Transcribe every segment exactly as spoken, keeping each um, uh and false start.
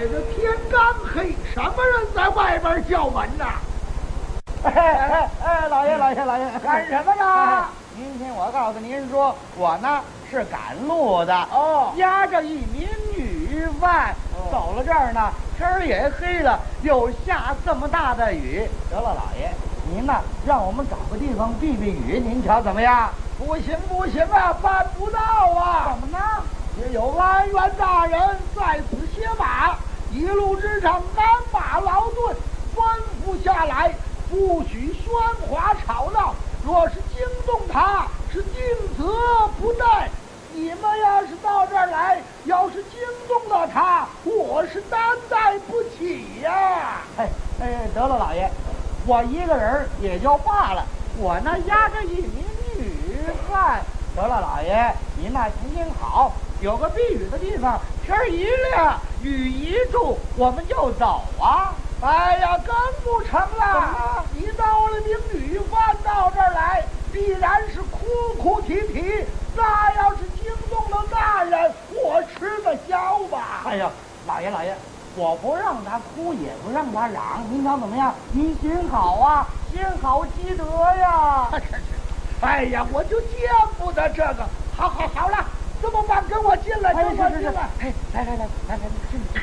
这天刚黑，什么人在外边叫门呐？ 哎哎哎，老爷老爷老爷， 干什么呢？ 您听我告诉您说，我呢是赶路的哦， 押着一名女犯，走了这儿呢，天儿也黑了，又下这么大的雨，得了，老爷，您呢让我们找个地方避避雨，您瞧怎么样？ 不行不行啊，办不到啊！ 怎么呢？ 也有安源大人在此歇马，一路之上鞍马劳顿，吩咐下来，不许喧哗吵闹。若是惊动他，是定责不贷。你们要是到这儿来，要是惊动了他，我是担待不起呀！ 哎哎，得了，老爷，我一个人也就罢了，我呢押着一名女犯。得了，老爷，您那行行好，有个避雨的地方，天儿一亮，雨一住，我们就走啊。 哎呀，更不成了！你到了名女犯到这儿来，必然是哭哭啼啼。那要是惊动了大人，我吃得消吧？ 哎呀，老爷老爷，我不让他哭，也不让他嚷，您想怎么样？您行好啊，行好积德呀！ 哎呀，我就见不得这个。好好好了，这么办，跟我进来，跟我进来。 哎，来来来来来，进去。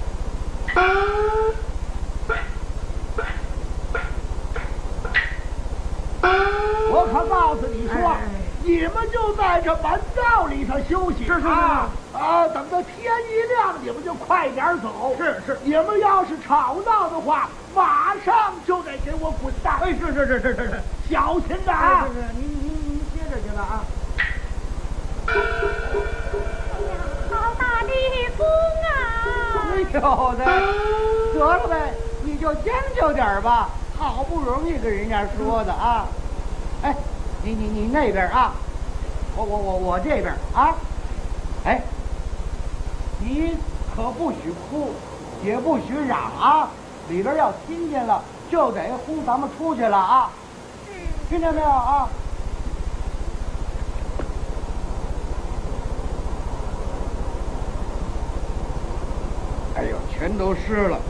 我可告诉你说，哎、你们就在这门道里头休息， 是是是啊啊！等到天一亮，你们就快点走。 是是， 你们要是吵闹的话，马上就得给我滚蛋。 哎，是是是是是是， 小心着啊！ 是是，您您您歇着去吧啊！ 哎呀，好大的风啊！ 哎呦的，得了呗，你就将就点吧。好不容易跟人家说的啊，哎，你你你那边啊，我我我我这边啊，哎，你可不许哭，也不许嚷啊，里边要听见了就得轰咱们出去了啊，听见没有啊？ 哎呦，全都湿了。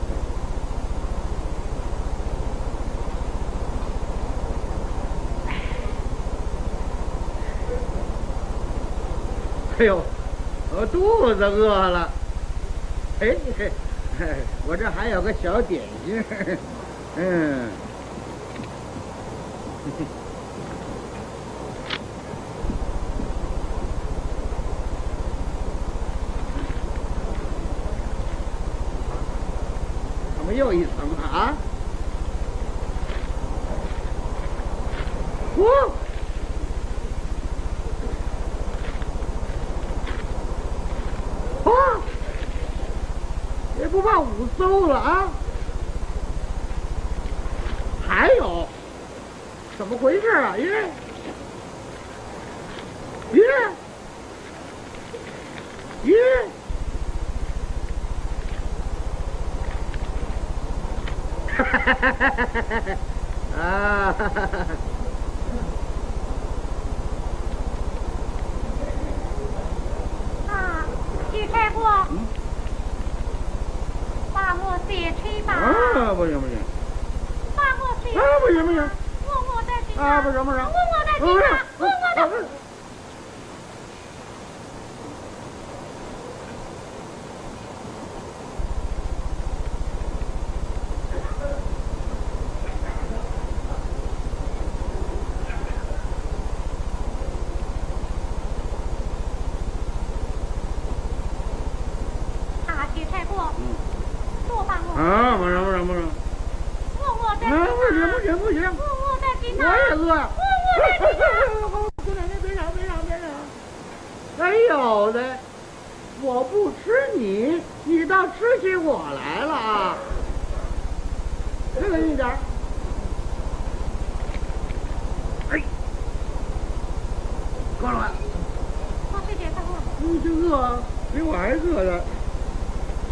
哎呦，我肚子饿了。哎，我这还有个小点心。嗯。怎么又一层啊？嚯！也不怕五馊了啊！还有，怎么回事啊？耶耶耶！哈哈哈哈哈哈！啊！ 啊，徐开国。嗯。把我卸吹吧！ 啊，不行不行！ 把我卸！ 啊，不行不行！ 我我在心啊，不行不行！ 我我在心啊！我我的。啊，徐开国。嗯。 啊，不行不行不行！ 我我在啊，不行不行不行！ 我我在心我也饿。 我我在心别嚷别嚷别嚷别嚷！还有的，我不吃你，你倒吃起我来了啊！再来一点。哎，够了吧？ 我是觉得我。 你这饿啊，比我还饿的。